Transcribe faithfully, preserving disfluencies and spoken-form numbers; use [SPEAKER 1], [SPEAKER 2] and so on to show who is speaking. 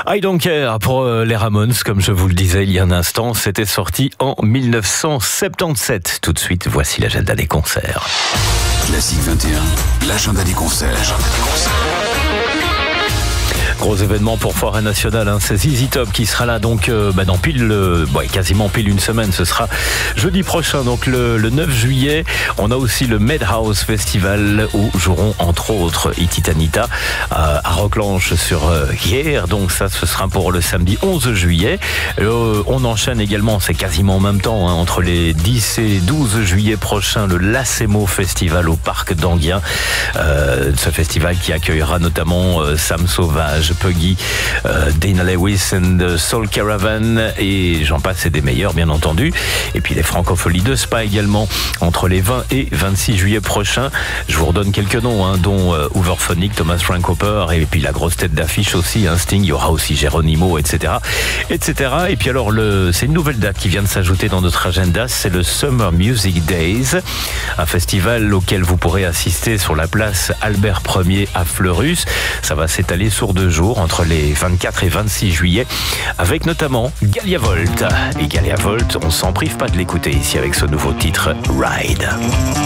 [SPEAKER 1] I Don't Care pour euh, les Ramones, comme je vous le disais il y a un instant, c'était sorti en mille neuf cent soixante-dix-sept. Tout de suite, voici l'agenda des concerts.
[SPEAKER 2] Classique vingt et un, l'agenda des concerts. L'agenda des concerts.
[SPEAKER 1] Gros événement pour Forêt Nationale, hein. C'est Z Z Top qui sera là donc euh, bah, dans pile, euh, ouais, quasiment pile une semaine. Ce sera jeudi prochain, donc le, le neuf juillet. On a aussi le Madhouse Festival où joueront entre autres Ititanita euh, à Rocklange sur euh, hier. Donc ça, ce sera pour le samedi onze juillet. Euh, on enchaîne également, c'est quasiment en même temps, hein, entre les dix et douze juillet prochain, le Lacemo Festival au Parc d'Anguien. Euh, ce festival qui accueillera notamment euh, Sam Sauvage, Puggy, euh, Dana Lewis and the Soul Caravan et j'en passe et des meilleurs bien entendu. Et puis les Francopholies de Spa également entre les vingt et vingt-six juillet prochains. Je vous redonne quelques noms, hein, dont euh, Hooverphonic, Thomas Frank Hopper et puis la grosse tête d'affiche aussi, hein, Sting. Il y aura aussi Geronimo, et cetera, et cetera. Et puis alors le, c'est une nouvelle date qui vient de s'ajouter dans notre agenda, c'est le Summer Music Days, un festival auquel vous pourrez assister sur la place Albert Ier à Fleurus. Ça va s'étaler sur deux jours entre les vingt-quatre et vingt-six juillet avec notamment Galia Volt. Et Galia Volt, on s'en prive pas de l'écouter ici avec ce nouveau titre Ride.